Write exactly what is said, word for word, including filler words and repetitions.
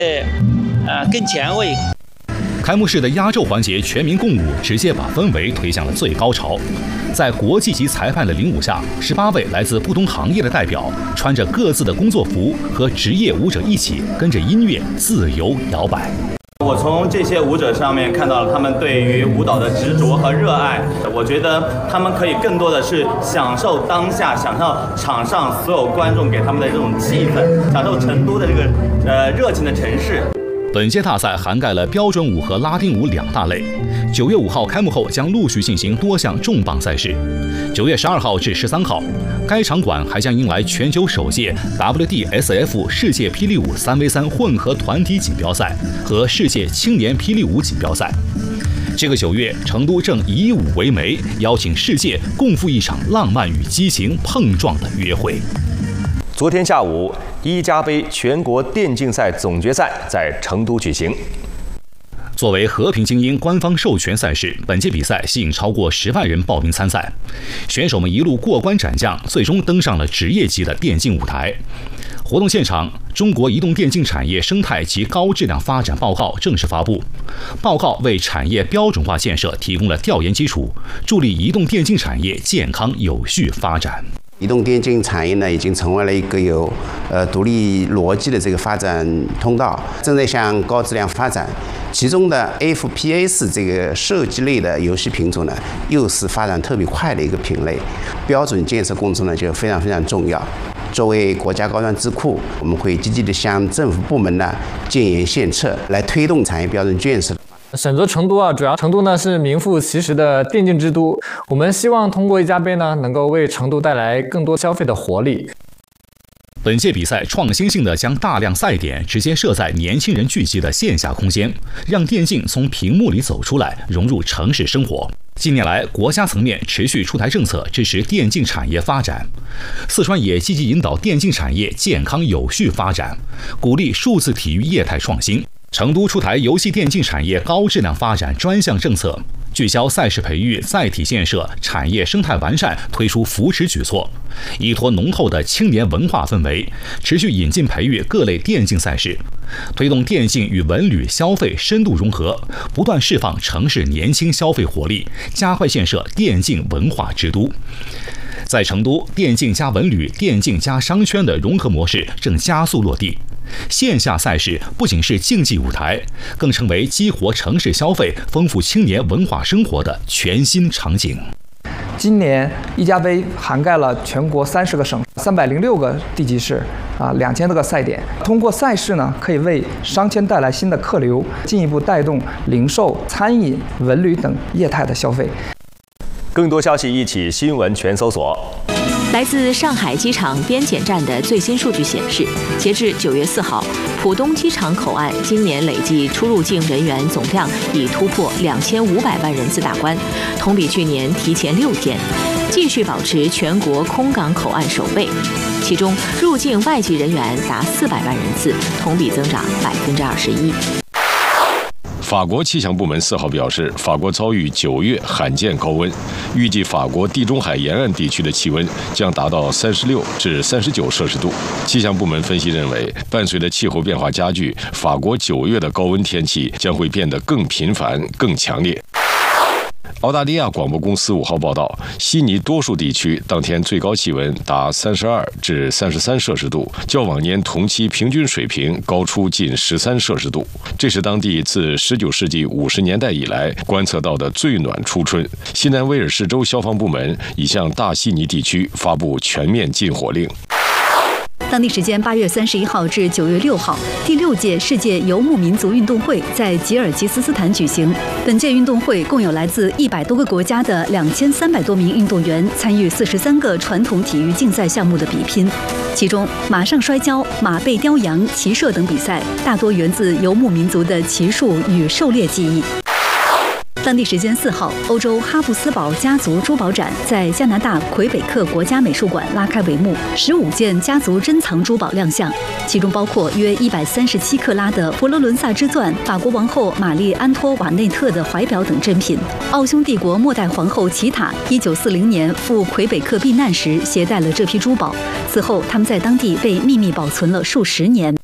呃更前卫。 开幕式的压轴环节全民共舞，直接把氛围推向了最高潮。在国际级裁判的领舞下，十八位来自不同行业的代表，穿着各自的工作服，和职业舞者一起跟着音乐自由摇摆。 我从这些舞者上面看到了他们对于舞蹈的执着和热爱，我觉得他们可以更多的是享受当下，享受场上所有观众给他们的这种气氛，享受成都的这个呃热情的城市。 本届大赛涵盖了标准舞和拉丁舞两大类。九月五号开幕后将陆续进行多项重磅赛事。九月十二号至十三号，该场馆还将迎来全球首届 W D S F 世界霹雳舞三 V 三混合团体锦标赛和世界青年霹雳舞锦标赛。这个九月，成都正以舞为媒，邀请世界共赴一场浪漫与激情碰撞的约会。 昨天下午，一加杯全国电竞赛总决赛在成都举行。 作为和平精英官方授权赛事，本届比赛吸引超过十万人报名参赛。选手们一路过关斩将，最终登上了职业级的电竞舞台。活动现场，中国移动电竞产业生态及高质量发展报告正式发布。报告为产业标准化建设提供了调研基础，助力移动电竞产业健康有序发展。 移动电竞产业呢，已经成为了一个有呃独立逻辑的这个发展通道，正在向高质量发展。其中的 F P S 这个射击类的游戏品种呢，又是发展特别快的一个品类。标准建设工作呢，就非常非常重要。作为国家高端智库，我们会积极的向政府部门呢建言献策，来推动产业标准建设。 选择成都啊，主要成都呢是名副其实的电竞之都。我们希望通过一加杯呢，能够为成都带来更多消费的活力。 本届比赛创新性地将大量赛点直接设在年轻人聚集的线下空间，让电竞从屏幕里走出来，融入城市生活。近年来，国家层面持续出台政策支持电竞产业发展，四川也积极引导电竞产业健康有序发展，鼓励数字体育业态创新。成都出台游戏电竞产业高质量发展专项政策，聚焦赛事培育、载体建设、产业生态完善，推出扶持举措，依托浓厚的青年文化氛围，持续引进培育各类电竞赛事，推动电竞与文旅消费深度融合，不断释放城市年轻消费活力，加快建设电竞文化之都。在成都，电竞加文旅、电竞加商圈的融合模式正加速落地。线下赛事不仅是竞技舞台，更成为激活城市消费、丰富青年文化生活的全新场景。 今年一加杯涵盖了全国三十个省、三百零六个地级市，啊，两千多个赛点。通过赛事呢，可以为商圈带来新的客流，进一步带动零售、餐饮、文旅等业态的消费。 更多消息，一起新闻全搜索。 来自上海机场边检站的最新数据显示，截至九月四号，浦东机场口岸今年累计出入境人员总量已突破两千五百万人次大关，同比去年提前六天，继续保持全国空港口岸首位。其中，入境外籍人员达四百万人次，同比增长百分之二十一。 法国气象部门四号表示，法国遭遇九月罕见高温，预计法国地中海沿岸地区的气温将达到三十六至三十九摄氏度。气象部门分析认为，伴随着气候变化加剧，法国九月的高温天气将会变得更频繁、更强烈。澳大利亚广播公司五号报道，悉尼多数地区当天最高气温达三十二至三十三摄氏度，较往年同期平均水平高出近十三摄氏度。这是当地自十九世纪五十年代以来观测到的最暖初春。西南威尔士州消防部门已向大悉尼地区发布全面禁火令。 当地时间八月三十一号至九月六号，第六届世界游牧民族运动会在吉尔吉斯斯坦举行。本届运动会共有来自一百多个国家的两千三百多名运动员参与四十三个传统体育竞赛项目的比拼，其中马上摔跤、马背雕羊、骑射等比赛大多源自游牧民族的骑术与狩猎技艺。当地时间四号，欧洲哈布斯堡家族珠宝展在加拿大魁北克国家美术馆拉开帷幕，十五件家族珍藏珠宝亮相，其中包括约一百三十七克拉的佛罗伦萨之钻、法国王后玛丽安托瓦内特的怀表等珍品。奥匈帝国末代皇后齐塔一九四零年赴魁北克避难时携带了这批珠宝，此后他们在当地被秘密保存了数十年。